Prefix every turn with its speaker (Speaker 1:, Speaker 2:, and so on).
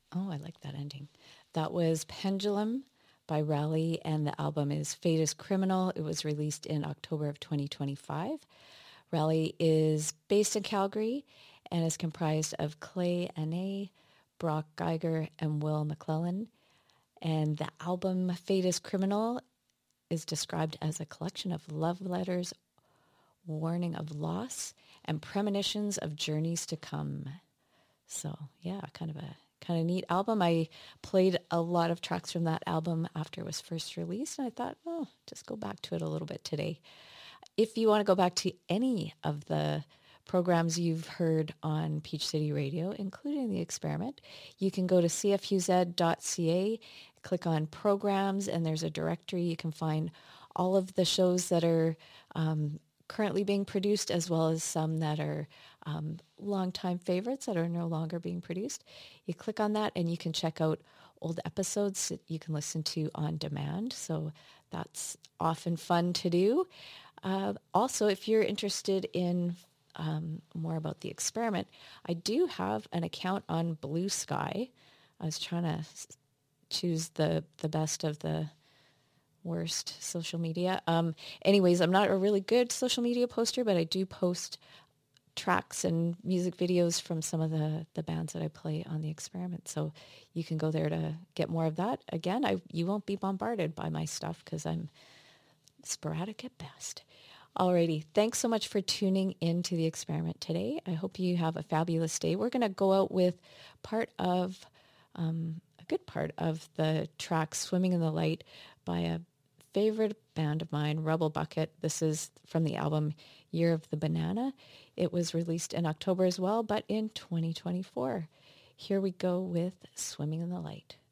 Speaker 1: Oh, I like that ending. That was Pendulum by Raleigh, and the album is Fate is Criminal. It was released in October of 2025. Raleigh is based in Calgary and is comprised of Clay Ane, Brock Geiger, and Will McClellan. And the album Fate is Criminal is described as a collection of love letters, warning of loss, and premonitions of journeys to come. So yeah, kind of neat album. I played a lot of tracks from that album after it was first released, and I thought, oh, just go back to it a little bit today. If you want to go back to any of the programs you've heard on Peach City Radio, including The Experiment, you can go to cfuz.ca, click on programs, and there's a directory. You can find all of the shows that are currently being produced, as well as some that are longtime favorites that are no longer being produced. You click on that and you can check out old episodes that you can listen to on demand. So that's often fun to do. Also, if you're interested in more about The Experiment, I do have an account on Blue Sky. I was trying to choose the best of the worst social media. Anyways, I'm not a really good social media poster, but I do post tracks and music videos from some of the bands that I play on The Experiment. So you can go there to get more of that. Again, you won't be bombarded by my stuff because I'm sporadic at best. Alrighty, thanks so much for tuning in to The Experiment today. I hope you have a fabulous day. We're going to go out with a good part of the track Swimming in the Light by a favorite band of mine, Rebel Bucket. This is from the album Year of the Banana. It was released in October as well, but in 2024. Here we go with Swimming in the Light.